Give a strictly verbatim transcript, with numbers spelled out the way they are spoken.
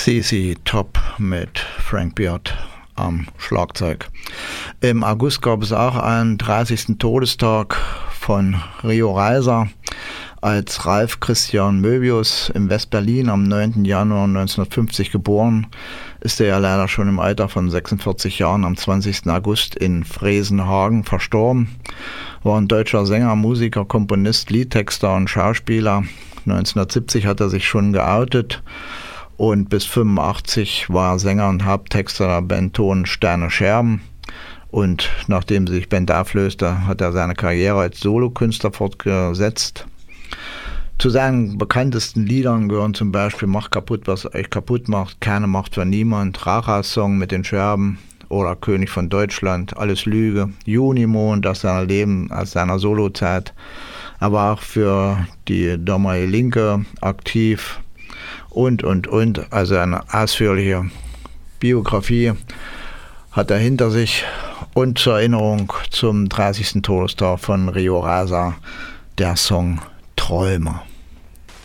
Z Z Top mit Frank Beard am Schlagzeug. Im August gab es auch einen dreißigsten Todestag von Rio Reiser. Als Ralf Christian Möbius in West-Berlin am neunten Januar neunzehnhundertfünfzig geboren, ist er ja leider schon im Alter von sechsundvierzig Jahren am zwanzigsten August in Fresenhagen verstorben. War ein deutscher Sänger, Musiker, Komponist, Liedtexter und Schauspieler. neunzehnhundertsiebzig hat er sich schon geoutet und bis fünfundachtzig war er Sänger und Haupttexter der Band Ton Sterne Scherben. Und nachdem sich Band auflöste, hat er seine Karriere als Solokünstler fortgesetzt. Zu seinen bekanntesten Liedern gehören zum Beispiel Macht kaputt, was euch kaputt macht, Keine Macht für niemand, Racha-Song mit den Scherben oder König von Deutschland, Alles Lüge, Junimond aus seiner Leben, aus seiner Solozeit, aber auch für die Damalige Linke aktiv und, und, und. Also eine ausführliche Biografie hat er hinter sich. Und zur Erinnerung zum dreißigsten Todestag von Rio Reiser der Song Träumer.